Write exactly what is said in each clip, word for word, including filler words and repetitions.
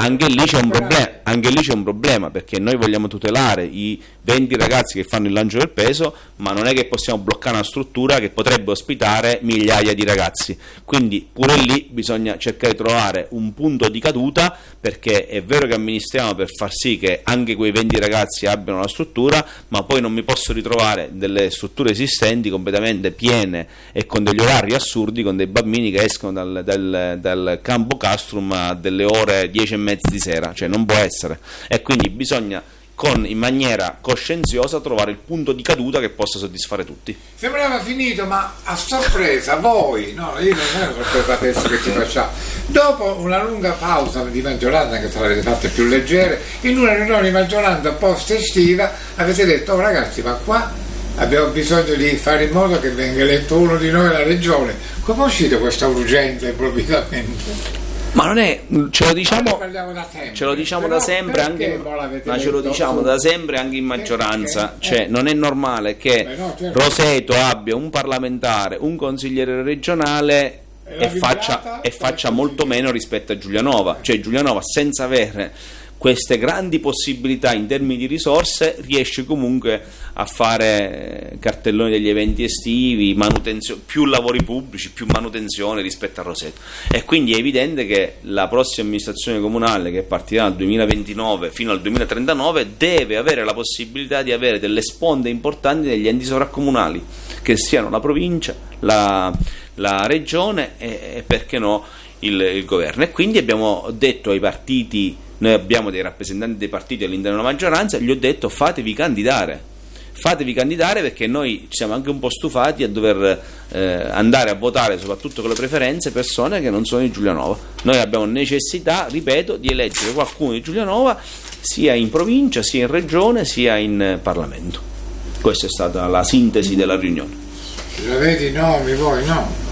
anche lì c'è un problema, anche lì c'è un problema, perché noi vogliamo tutelare i venti ragazzi che fanno il lancio del peso, ma non è che possiamo bloccare una struttura che potrebbe ospitare migliaia di ragazzi. Quindi pure lì bisogna cercare di trovare un punto di caduta, perché è vero che amministriamo per far sì che anche quei venti ragazzi abbiano la struttura, ma poi non mi posso ritrovare delle strutture esistenti completamente piene e con degli orari assurdi, con dei bambini che escono dal, dal, dal campo Castrum a delle ore dieci e mezza di sera, cioè non può essere. E quindi bisogna con, in maniera coscienziosa, trovare il punto di caduta che possa soddisfare tutti. Sembrava finito, ma a sorpresa voi, no, io non è una sorpresa adesso che ci facciamo, dopo una lunga pausa di maggioranza, che se l'avete fatte più leggere, in una riunione di maggioranza post estiva avete detto: oh ragazzi, ma qua abbiamo bisogno di fare in modo che venga eletto uno di noi alla regione. Come è uscita questa urgenza improvvisamente? Ma non è, ce lo diciamo, da sempre, ce lo diciamo da sempre, anche, ma ce lo diciamo da sempre anche in maggioranza, cioè non è normale che no, certo. Roseto abbia un parlamentare, un consigliere regionale e, e faccia, e faccia molto meno rispetto a Giulianova, cioè Giulianova senza avere queste grandi possibilità in termini di risorse riesce comunque a fare cartelloni degli eventi estivi, manutenzione, più lavori pubblici, più manutenzione rispetto a Roseto, e quindi è evidente che la prossima amministrazione comunale, che partirà dal duemilaventinove fino al duemilatrentanove, deve avere la possibilità di avere delle sponde importanti negli enti sovracomunali, che siano la provincia, la, la regione e, e perché no il, il governo. E quindi abbiamo detto ai partiti, noi abbiamo dei rappresentanti dei partiti all'interno della maggioranza, gli ho detto: fatevi candidare, fatevi candidare perché noi ci siamo anche un po' stufati a dover eh, andare a votare, soprattutto con le preferenze, persone che non sono di Giulianova. Noi abbiamo necessità, ripeto, di eleggere qualcuno di Giulianova sia in provincia, sia in regione, sia in Parlamento. Questa è stata la sintesi della riunione. Lo vedi i nomi voi, no?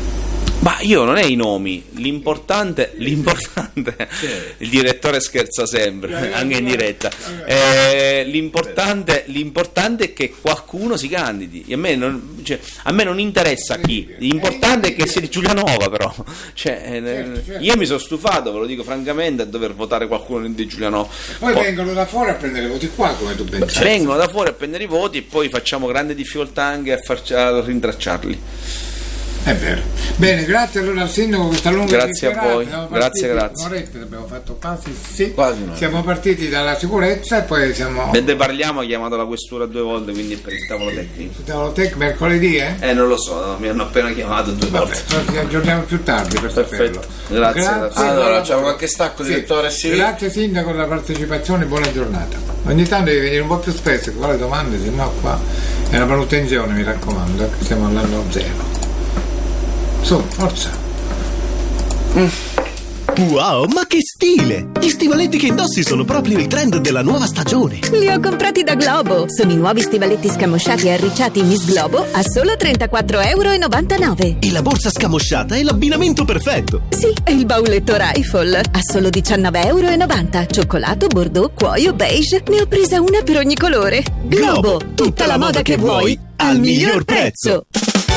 Ma io non è i nomi, l'importante, l'importante sì. Il direttore scherza sempre, anche in diretta. Eh, l'importante, l'importante è che qualcuno si candidi. A me non, cioè, a me non interessa chi, l'importante è che sia di Giulianova, però. Cioè, io mi sono stufato, ve lo dico francamente, a dover votare qualcuno di Giulianova. E poi, poi vengono da fuori a prendere i voti qua, come tu ben sai. Vengono da fuori a prendere i voti e poi facciamo grande difficoltà anche a, farci, a rintracciarli. È vero. Bene, grazie allora al sindaco, questa lunga grazie a voi, grazie, grazie. Un'oretta abbiamo fatto quasi, sì. Quasi no. Siamo partiti dalla sicurezza e poi siamo. Mentre parliamo ha chiamato la questura due volte, quindi per il tavolo tecnico. Il tavolo tecnico mercoledì, eh? Eh non lo so, no, mi hanno appena chiamato due volte. Vabbè, ci aggiorniamo più tardi per Perfetto. saperlo. Grazie, grazie. grazie. Allora, c'è qualche stacco, sì. direttore? Sì. Grazie sindaco per la partecipazione, buona giornata. Ogni tanto devi venire un po' più spesso con le domande, se no qua è una manutenzione, mi raccomando, che siamo all'anno zero. Su, forza. Mm. Wow, ma che stile! Gli stivaletti che indossi sono proprio il trend della nuova stagione. Li ho comprati da Globo. Sono i nuovi stivaletti scamosciati e arricciati Miss Globo a solo trentaquattro e novantanove euro. E la borsa scamosciata è l'abbinamento perfetto. Sì, e il bauletto Rifle a solo diciannove e novanta euro. Cioccolato, bordeaux, cuoio, beige. Ne ho presa una per ogni colore. Globo, Globo tutta, tutta la moda che vuoi al miglior prezzo.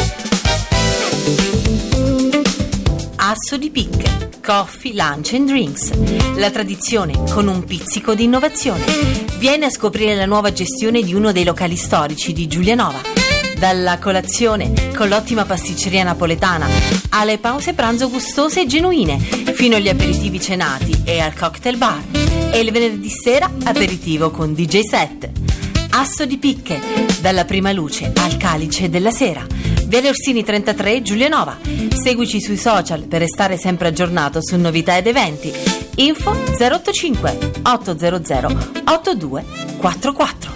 Asso di Picche, Coffee, Lunch and Drinks. La tradizione con un pizzico di innovazione. Vieni a scoprire la nuova gestione di uno dei locali storici di Giulianova. Dalla colazione con l'ottima pasticceria napoletana alle pause pranzo gustose e genuine, fino agli aperitivi cenati e al cocktail bar. E il venerdì sera aperitivo con D J set. Asso di Picche, dalla prima luce al calice della sera. Viale Orsini trentatré, Giulianova. Seguici sui social per restare sempre aggiornato su novità ed eventi. Info zero otto cinque otto zero zero otto due quattro quattro.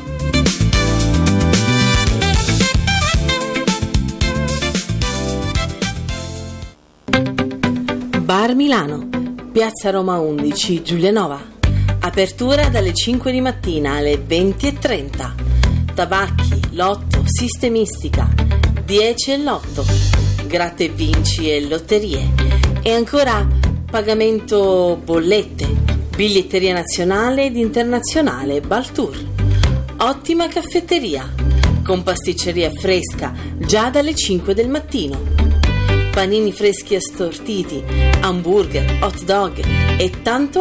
Bar Milano, Piazza Roma undici, Giulianova. Apertura dalle cinque di mattina alle venti e trenta. Tabacchi, lotto, sistemistica, dieci e l'otto, gratta e vinci e lotterie. E ancora pagamento bollette, biglietteria nazionale ed internazionale Baltour. Ottima caffetteria, con pasticceria fresca già dalle cinque del mattino. Panini freschi assortiti, hamburger, hot dog e tanto